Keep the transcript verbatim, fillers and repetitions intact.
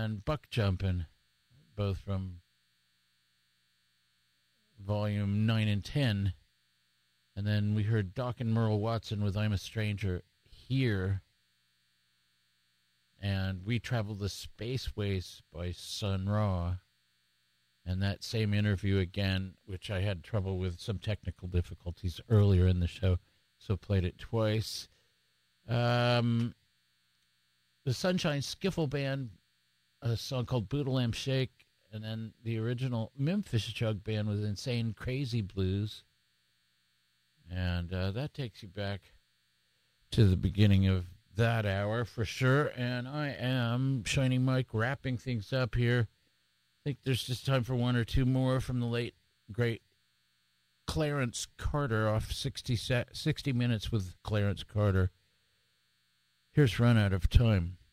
and Buck Jumpin', both from volume nine and ten. And then we heard Doc and Merle Watson with I'm a Stranger Here. And We Travel the Spaceways by Sun Ra. And that same interview again, which I had trouble with some technical difficulties earlier in the show, so played it twice. Um, the Sunshine Skiffle Band, a song called Bootalam Shake, and then the original Memphis Jug Band with Insane Crazy Blues. And uh, that takes you back to the beginning of that hour for sure. And I am, Shining Mike, wrapping things up here. I think there's just time for one or two more from the late, great Clarence Carter off sixty, sixty Minutes with Clarence Carter. Here's Run Out of Time.